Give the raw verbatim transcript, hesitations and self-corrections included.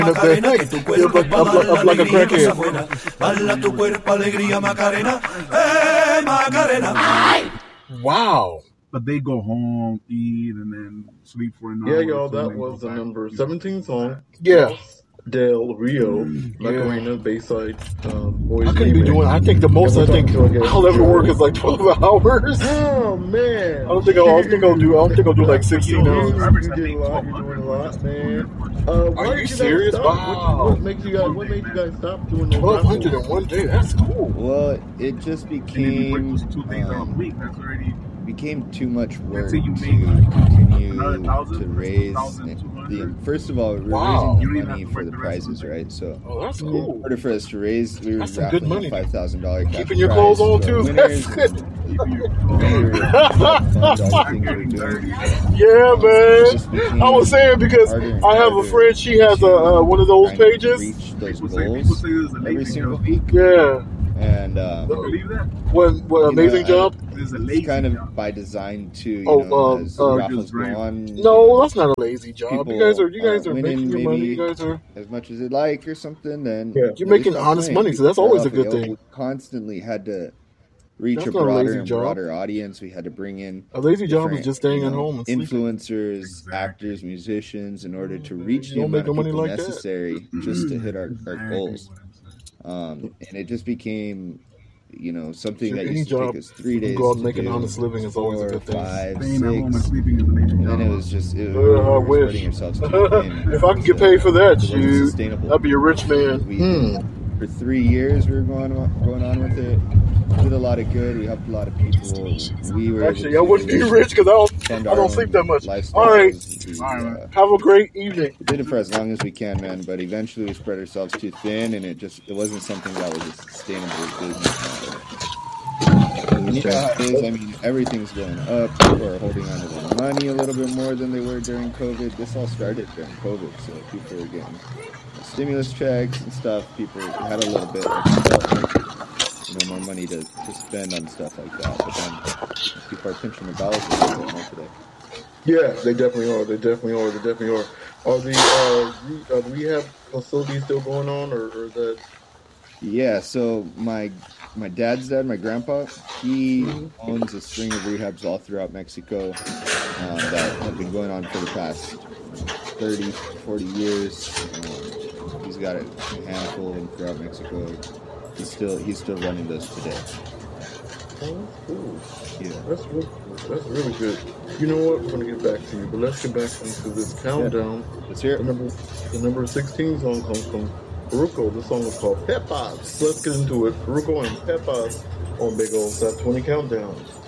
Macarena, que tu cuerpo es para dar la alegría, cosa buena. Bala tu cuerpo, alegría, Macarena. Eh, Macarena. Wow. But they go home, eat, and then sleep for an hour. Yeah, y'all, that was the number seventeen song. Yeah. Del Rio, Macarena, Bayside, um, Boys. I couldn't be doing. I think the most I think I'll ever work is like twelve hours. Oh man! I don't think I'll. I think I'll do. I don't think I'll do like sixteen hours. You did a lot. You're doing a lot, man. Uh, Are you serious? Wow. What, what makes you guys? What made you guys stop doing those? Twelve hundred in one day. That's cool. Well, it just became two things a um, week. That's already became too much work say to you continue another thousand, to raise. thousand two hundred. The, first of all, we were Wow. raising You the don't even money have to for work the the rest of prizes, the day. right? So Oh, that's in cool. order for us to raise, we were That's some good raffling money. a five thousand dollar cash Keeping your prize clothes on to too. our That's winners. good. We were fund all the things we were doing. Yeah, It just man. became I was saying because harder and I have a harder friend. She has a to uh, one of those kind of pages. reach those People say, people goals say there's a every lazy single job. week, Yeah. and um, You believe that? What what You know, amazing I- job? There's a it's lazy kind of job. by design too. You Oh, know, um, as uh, raffles go Just on. you No, know, that's not a lazy job. people You guys are you guys are aren't making winning your money. maybe You guys are as much as they like or something. Then Yeah. You're they making stop honest playing. money, so that's People always are a good off. We thing. constantly had to reach That's a not a broader lazy and job. broader audience. We had to bring in A lazy job is different, just staying you at know, home and sleeping. influencers, Exactly. actors, musicians, in order to reach You the don't make amount of no money people like that. necessary just to hit our, our Exactly goals. what I'm saying. Um, and it just became, you know, something Shit, that any used to job take us three you days go out to and make an do, honest living is always a four, good thing. five, Staying at home and six, sleeping is a lazy and job. then it was just, it, Uh, we I were wish. spreading ourselves too thin. If I can get So paid for that, it wasn't shoot, sustainable. I'd be a rich man. We, Hmm. For three years, we were going on, going on with it. Did a lot of good. We helped a lot of people. We were Actually, I able wouldn't be to rich because I don't fund I our don't own sleep that much. lifestyles. All right, We, All right, uh, man. have a great evening. we did it for as long as we can, man. But eventually, we spread ourselves too thin, and it just it wasn't something that was a sustainable business model. And you know how it is. I mean, everything's going up. People are holding on to their money a little bit more than they were during COVID. This all started during COVID, so people were getting stimulus checks and stuff. People had a little bit, like, felt like, you know, more money to, to spend on stuff like that. But then people are pinching their dollars a little bit more today. Yeah, they definitely are. They definitely are. They definitely are. Are the uh, re- uh, rehab facilities still going on, or, or is that? Yeah, so my my dad's dad, my grandpa, he owns a string of rehabs all throughout Mexico um, that have been going on for the past thirty, forty years. Um, he's got a handful of them throughout Mexico. He's still he's still running those today. Oh, that's cool. Yeah. That's really, that's really good. You know what? We're gonna get back to you, but let's get back into this countdown. Let's hear The it. number, the number sixteen song comes from Faruko. The song is called Pepas. Let's get into it. Faruko and Pepas on Big Old Top twenty Countdown.